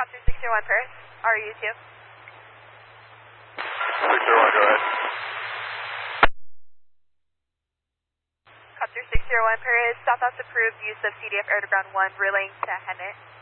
Copter 601 Paris, RU2. 601, go ahead. Copter 601 Paris, Southwest approved use of CDF air to ground 1, relaying to Hemet.